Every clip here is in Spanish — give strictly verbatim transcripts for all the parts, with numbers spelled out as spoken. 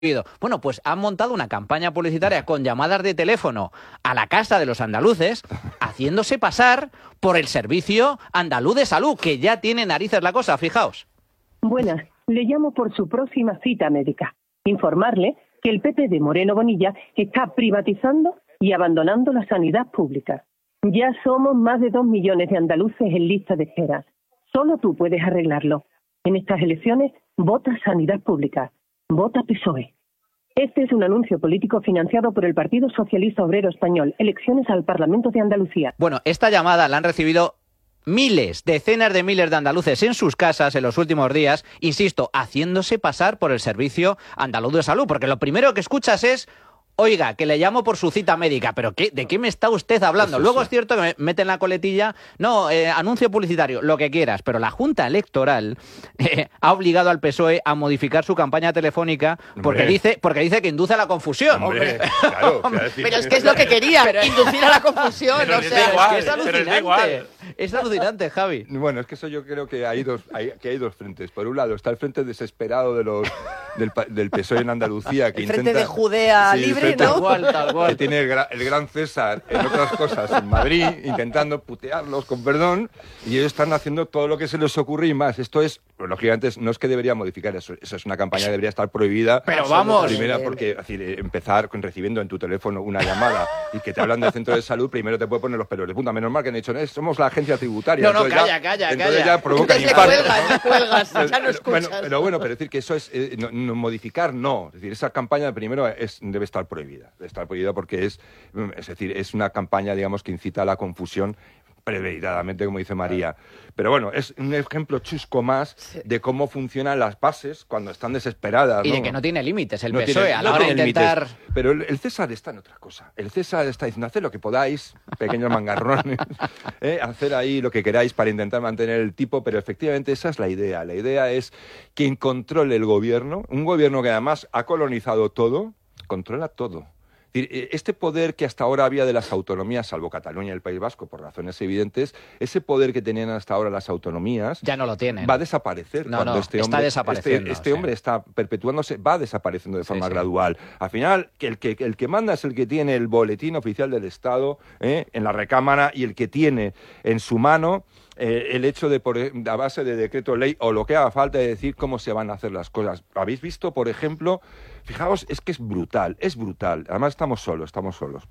Bueno, pues han montado una campaña publicitaria con llamadas de teléfono a la casa de los andaluces, haciéndose pasar por el Servicio Andaluz de Salud, que ya tiene narices la cosa, fijaos. Buenas, le llamo por su próxima cita médica. Informarle que el P P de Moreno Bonilla está privatizando y abandonando la sanidad pública. Ya somos más de dos millones de andaluces en lista de espera. Solo tú puedes arreglarlo. En estas elecciones, vota sanidad pública. Vota P S O E. Este es un anuncio político financiado por el Partido Socialista Obrero Español. Elecciones al Parlamento de Andalucía. Bueno, esta llamada la han recibido miles, decenas de miles de andaluces en sus casas en los últimos días, insisto, haciéndose pasar por el Servicio Andaluz de Salud, porque lo primero que escuchas es: oiga, que le llamo por su cita médica. ¿Pero qué, de qué me está usted hablando? Eso, Luego sí. Es cierto que me meten la coletilla. No, eh, anuncio publicitario, lo que quieras. Pero la Junta Electoral eh, ha obligado al P S O E a modificar su campaña telefónica porque dice, porque dice que induce a la confusión. Hombre, claro, pero es que es lo que quería, pero, inducir a la confusión. Pero o sea, igual, es que es alucinante. Es alucinante, Javi. Bueno, es que eso yo creo que hay dos, hay, que hay dos frentes. Por un lado está el frente desesperado de los del, del P S O E en Andalucía, que el intenta... frente de Judea sí, libre, tal ¿no? cual, tal cual. Que tiene el, gra, el gran César en otras cosas en Madrid, intentando putearlos con perdón, y ellos están haciendo todo lo que se les ocurre y más. Esto es, lógicamente, no es que debería modificar eso, eso es una campaña que debería estar prohibida. Pero vamos. Primera, porque es decir, empezar con recibiendo en tu teléfono una llamada y que te hablan del centro de salud, primero te puede poner los pelos de punta. Menos mal que han dicho, eh, somos la agencia tributaria. No, no, entonces calla, ya, calla, entonces calla. ya provocan Entonces infartos. cuelgas, cuelgas, ya no escuchas. Bueno, pero bueno, pero decir que eso es eh, no, no, modificar, no. Es decir, esa campaña primero es, debe estar prohibida. Debe estar prohibida porque es, es decir, es una campaña, digamos, que incita a la confusión premeditadamente, como dice María. Pero bueno, es un ejemplo chusco más de cómo funcionan las bases cuando están desesperadas, Y ¿no? de que no tiene límites el No P S O E tiene- a no la hora de tiene intentar... límites. Pero el, el César está en otra cosa. El César está diciendo, haced lo que podáis, pequeños mangarrones, ¿eh? hacer ahí lo que queráis para intentar mantener el tipo, pero efectivamente esa es la idea. La idea es quien controle el gobierno, un gobierno que además ha colonizado todo, controla todo. Este poder que hasta ahora había de las autonomías, salvo Cataluña y el País Vasco, por razones evidentes, ese poder que tenían hasta ahora las autonomías Ya no lo tienen. va a desaparecer. No, cuando no, este está hombre, desapareciendo, Este, este sí. hombre está perpetuándose, va desapareciendo de forma Sí, sí. gradual. Al final, que el, que el que manda es el que tiene el boletín oficial del Estado ¿eh? en la recámara y el que tiene en su mano eh, el hecho de, por, a base de decreto ley o lo que haga falta, de decir cómo se van a hacer las cosas. ¿Habéis visto, por ejemplo? Fijaos, es que es brutal, es brutal. Además estamos solos, estamos solos.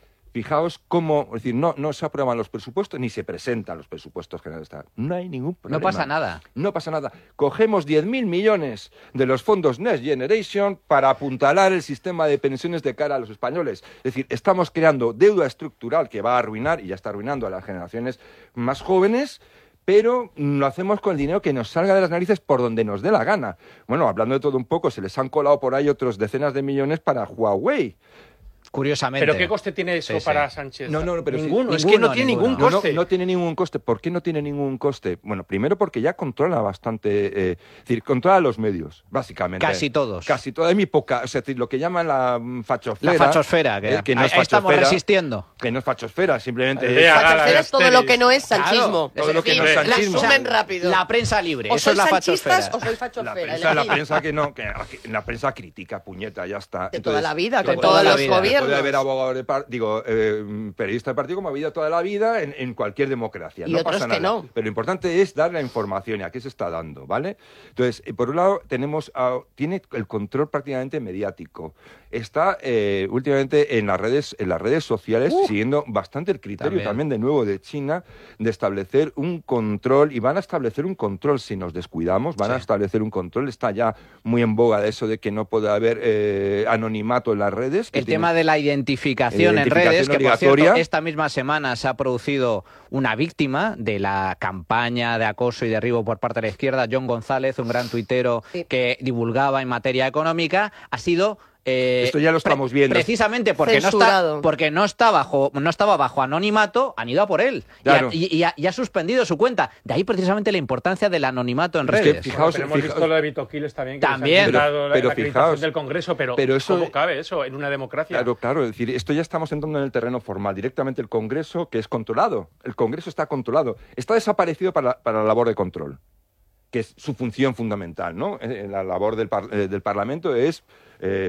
Fijaos cómo, es decir, no, no se aprueban los presupuestos ni se presentan los presupuestos generales de Estado. No hay ningún problema. No pasa nada. No pasa nada. Cogemos diez mil millones de los fondos Next Generation para apuntalar el sistema de pensiones de cara a los españoles. Es decir, estamos creando deuda estructural que va a arruinar, y ya está arruinando a las generaciones más jóvenes, pero lo hacemos con el dinero que nos salga de las narices por donde nos dé la gana. Bueno, hablando de todo un poco, se les han colado por ahí otros decenas de millones para Huawei. Curiosamente. ¿Pero qué coste tiene eso Sí, sí. para Sánchez? No, no, pero sí, ninguno. Es ninguno, que no tiene ninguno. ningún No, no, coste. no tiene ningún coste. ¿Por qué no tiene ningún coste? Bueno, primero porque ya controla bastante, eh, es decir, controla los medios, básicamente. Casi todos. Casi todo. Hay muy poca, es decir, lo que llaman la mm, fachosfera. La fachosfera, que, eh, que no es ahí estamos fachosfera, resistiendo. Que no es fachosfera, simplemente La es... idea, Fachosfera la es todo lo que no es Claro, sanchismo. todo lo que no es En fin, sanchismo. La asumen rápido. La prensa libre, o eso es sois la sanchistas fachosfera. o sois La fachosfera. prensa, la elegid. prensa que no, que la prensa critica, puñeta, ya está. De toda la vida, de con toda todos la los vida. gobiernos. Puede haber abogado de par, digo, eh, periodista de partido como ha habido toda la vida en, en cualquier democracia. Y no otros pasa que nada. no. Pero lo importante es dar la información y a qué se está dando, ¿vale? Entonces, eh, por un lado, tenemos a- tiene el control prácticamente mediático. Está eh, últimamente en las redes, en las redes sociales Uh, siguiendo bastante el criterio también. también. de nuevo de China de establecer un control, y van a establecer un control si nos descuidamos, van Sí. a establecer un control. Está ya muy en boga de eso de que no puede haber eh, anonimato en las redes. que El tiene- tema de la identificación, en Identificación redes, que por obligatoria. cierto, esta misma semana se ha producido una víctima de la campaña de acoso y derribo por parte de la izquierda, John González, un gran tuitero Sí. que divulgaba en materia económica, ha sido... eh, Esto ya lo estamos viendo. Precisamente porque no, está, Censurado. porque no está bajo no estaba bajo anonimato, han ido a por él y, Claro. ha, y- y ha- y ha suspendido su cuenta. De ahí precisamente la importancia del anonimato en Es que, redes. fija- Bueno, Fijaos- pero hemos fijaos- visto lo de Vito Quiles también, que También. les han quitado Pero- la, pero la acreditación fijaos, del Congreso, pero, pero eso- ¿cómo cabe eso en una democracia? Claro, claro, es decir, esto ya estamos entrando en el terreno formal. Directamente el Congreso, que es controlado. El Congreso está controlado. Está desaparecido para, para la labor de control. que es su función fundamental, ¿no? Eh, La labor del, par- eh, del Parlamento es eh,